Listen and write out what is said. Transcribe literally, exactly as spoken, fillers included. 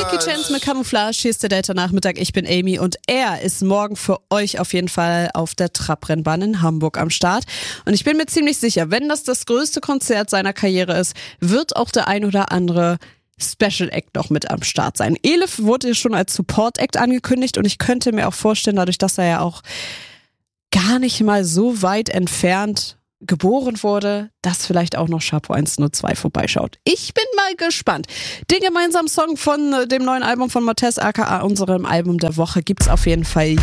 Milky Chance mit Camouflage, hier ist der Delta-Nachmittag, ich bin Amy und er ist morgen für euch auf jeden Fall auf der Trabrennbahn in Hamburg am Start. Und ich bin mir ziemlich sicher, wenn das das größte Konzert seiner Karriere ist, wird auch der ein oder andere Special Act noch mit am Start sein. Elif wurde schon als Support Act angekündigt und ich könnte mir auch vorstellen, dadurch, dass er ja auch gar nicht mal so weit entfernt geboren wurde, dass vielleicht auch noch Chapeau eins null zwei vorbeischaut. Ich bin mal gespannt. Den gemeinsamen Song von dem neuen Album von Mottes, aka unserem Album der Woche, gibt's auf jeden Fall